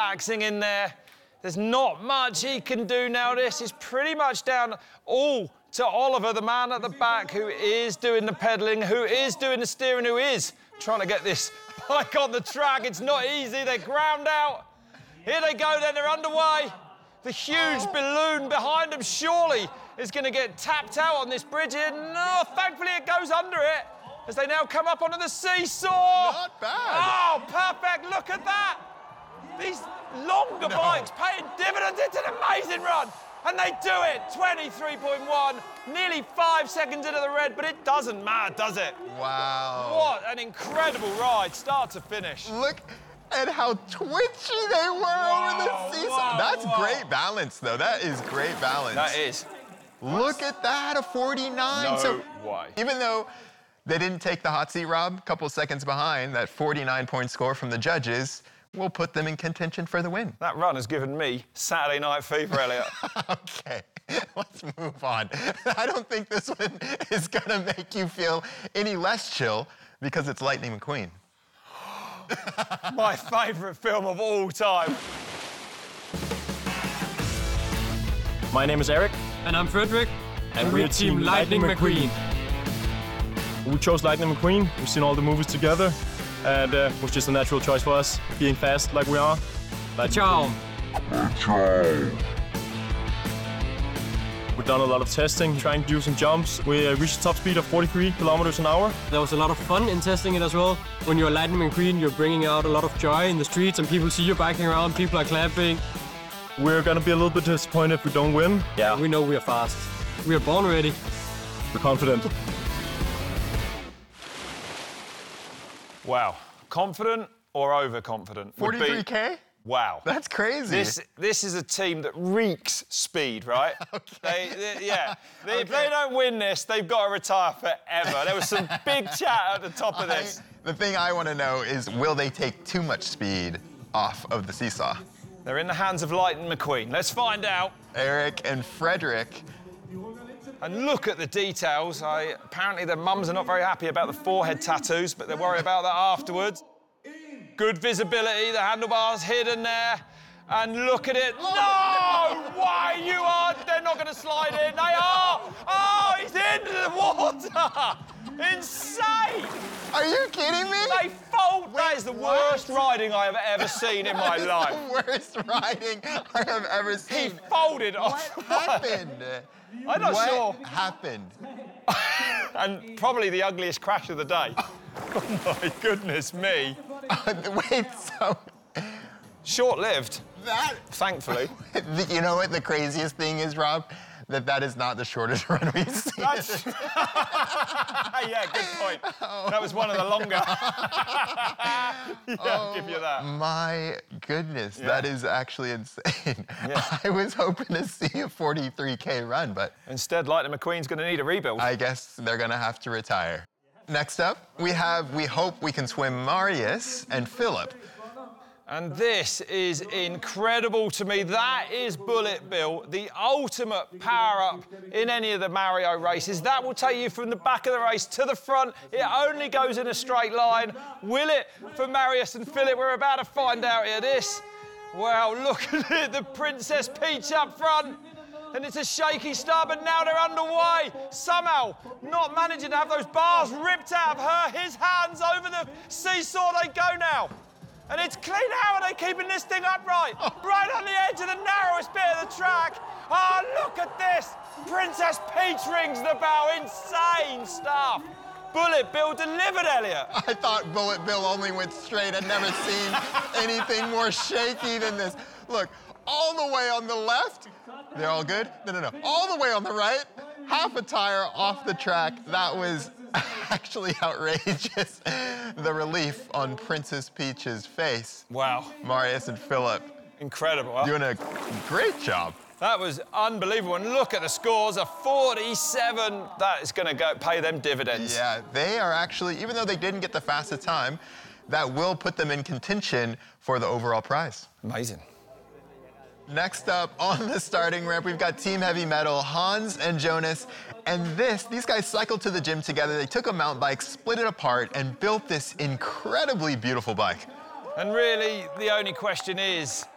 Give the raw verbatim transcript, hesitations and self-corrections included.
relaxing in there. There's not much he can do now. This is pretty much down all to Oliver, the man at the back, who is doing the pedalling, who is doing the steering, who is trying to get this bike on the track. It's not easy. They're ground out. Here they go, then. They're underway. The huge balloon behind them surely is going to get tapped out on this bridge here. No, thankfully it goes under it as they now come up onto the seesaw. Not bad. Oh, perfect. Look at that. These longer No. bikes paying dividends. It's an amazing run. And they do it. twenty-three point one, nearly five seconds into the red, but it doesn't matter, does it? Wow. What an incredible ride, start to finish. Look at how twitchy they were Whoa, over the seesaw. whoa, That's whoa. great balance, though. That is great balance. That is. Look at that, a forty-nine. No so way. Even though they didn't take the hot seat, Rob, a couple seconds behind, that forty-nine point score from the judges will put them in contention for the win. That run has given me Saturday night fever, Elliot. Okay, let's move on. I don't think this one is gonna make you feel any less chill because it's Lightning McQueen. My favourite film of all time. My name is Eric. And I'm Frederick. And we're Team Lightning McQueen. We chose Lightning McQueen. We've seen all the movies together. And uh, it was just a natural choice for us, being fast like we are. Lightning Ciao. McQueen. We've done a lot of testing, trying to do some jumps. We uh, reached a top speed of forty-three kilometers an hour. There was a lot of fun in testing it as well. When you're Lightning McQueen, you're bringing out a lot of joy in the streets and people see you biking around, people are clapping. We're gonna be a little bit disappointed if we don't win. Yeah, We know we are fast. We are born ready. we're confident. Wow. Confident or overconfident? would be- forty-three K? Wow. That's crazy. This this is a team that reeks speed, right? Okay. They, they- yeah. They, If Okay. they don't win this, they've got to retire forever. There was some big chat at the top of I- this. the thing I want to know is, will they take too much speed off of the seesaw? They're in the hands of Lightning McQueen. Let's find out. Eric and Frederick. And look at the details. I, apparently their mums are not very happy about the forehead tattoos, but they'll worry about that afterwards. Good visibility, the handlebars hidden there. And look at it. No! Why you are? They're not going to slide in. They are. Oh, he's into the water. Insane. Are you kidding me? They fold. That is the what? worst riding I have ever seen in my life. The worst riding I have ever He seen. folded What off. happened? I'm not what sure. happened? And probably the ugliest crash of the day. Oh my goodness me. Wait, so Short-lived, that... thankfully. You know what the craziest thing is, Rob? That that is not the shortest run we've seen. That's... yeah, good point. That was one of the longer. Yeah, I'll give you that. My goodness, Yeah. that is actually insane. Yeah. I was hoping to see a forty-three K run, but Instead, Lightning McQueen's going to need a rebuild. I guess they're gonna have to retire. Next up, we have We Hope We Can Swim Marius and Philip. And this is incredible to me. That is Bullet Bill, the ultimate power-up in any of the Mario races. That will take you from the back of the race to the front. It only goes in a straight line. Will it for Marius and Philip? We're about to find out here. This, wow, look at it, the Princess Peach up front. And it's a shaky start, but now they're underway. Somehow, not managing to have those bars ripped out of her, his hands over the seesaw they go now. And it's clean. How are they keeping this thing upright? Right on the edge of the narrowest bit of the track. Oh, look at this. Princess Peach rings the bell. Insane stuff. Bullet Bill delivered, Elliot. I thought Bullet Bill only went straight. I'd never seen anything more shaky than this. Look, all the way on the left, they're all good? No, no, no. All the way on the right, half a tire off the track. That was actually outrageous. The relief on Princess Peach's face. Wow. Marius and Philip Incredible, huh? doing a great job. That was unbelievable. And look at the scores, a forty-seven. That is going to go pay them dividends. Yeah, they are actually, even though they didn't get the fastest time, that will put them in contention for the overall prize. Amazing. Next up on the starting ramp, we've got Team Heavy Metal, Hans and Jonas. And this, these guys cycled to the gym together. They took a mountain bike, split it apart, and built this incredibly beautiful bike. And really, the only question is,